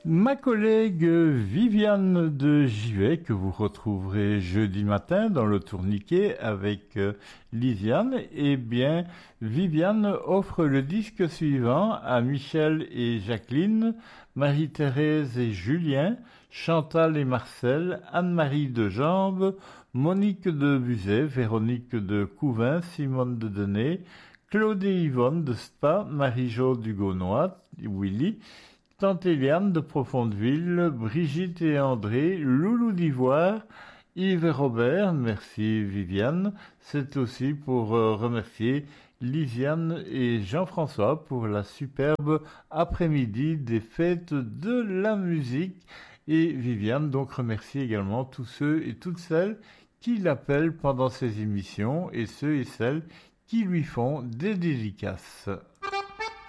Ma collègue Viviane de Givet, que vous retrouverez jeudi matin dans le tourniquet avec Lisiane, eh bien, Viviane offre le disque suivant à Michel et Jacqueline, Marie-Thérèse et Julien, Chantal et Marcel, Anne-Marie de Jambes, Monique de Buzet, Véronique de Couvin, Simone de Denay, Claude et Yvonne de Spa, Marie-Jo du Gaunois, Willy, Tante Eliane de Profondeville, Brigitte et André, Loulou d'Ivoire, Yves et Robert, merci Viviane. C'est aussi pour remercier Lisiane et Jean-François pour la superbe après-midi des fêtes de la musique. Et Viviane donc remercie également tous ceux et toutes celles qui l'appellent pendant ses émissions et ceux et celles qui lui font des dédicaces.